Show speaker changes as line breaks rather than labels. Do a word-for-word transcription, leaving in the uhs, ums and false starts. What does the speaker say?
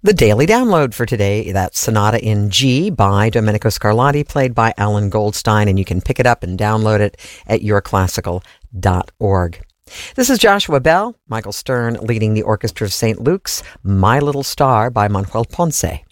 The daily download for today, that's Sonata in G by Domenico Scarlatti, played by Alan Goldstein, and you can pick it up and download it at your classical dot org. This is Joshua Bell, Michael Stern leading the Orchestra of Saint Luke's My Little Star by Manuel Ponce.